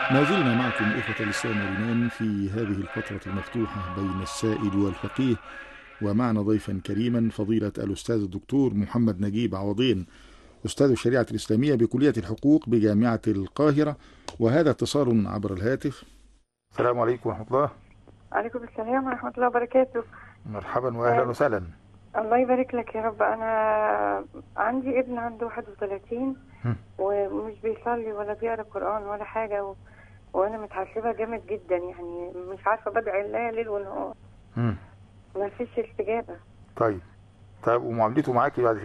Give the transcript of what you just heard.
ما زلنا معكم إخوة الإسلام والإيمان في هذه الفترة المفتوحة بين السائل والفقيه، ومعنا ضيفا كريما فضيلة الأستاذ الدكتور محمد نجيب عوضين، أستاذ الشريعة الإسلامية بكلية الحقوق بجامعة القاهرة، وهذا اتصال عبر الهاتف. السلام عليكم ورحمة الله. عليكم السلام ورحمة الله وبركاته. مرحبا وأهلا وسهلا. الله يبارك لك يا رب. أنا عندي ابن عنده 31 ومش بيصلي ولا بيقرأ قرآن ولا حاجة وأنا متعصبة جامد جدا، يعني مش عارفة بدعي الله ليل ونهار. ما فيش استجابة. طيب ومعاملته معاكي بعد